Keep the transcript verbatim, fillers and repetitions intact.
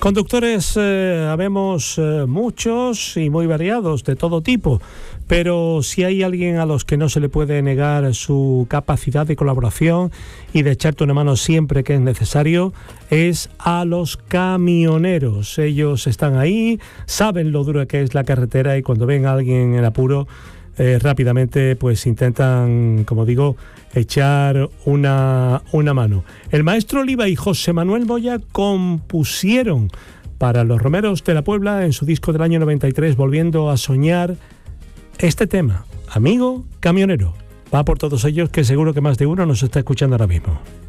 Conductores eh, habemos eh, muchos y muy variados, de todo tipo, pero si hay alguien a los que no se le puede negar su capacidad de colaboración y de echarte una mano siempre que es necesario, es a los camioneros. Ellos están ahí, saben lo dura que es la carretera y cuando ven a alguien en apuro, eh, rápidamente pues intentan, como digo, echar una, una mano. El maestro Oliva y José Manuel Moya compusieron para los Romeros de la Puebla en su disco del año noventa y tres, Volviendo a Soñar, este tema, Amigo Camionero. Va por todos ellos, que seguro que más de uno nos está escuchando ahora mismo.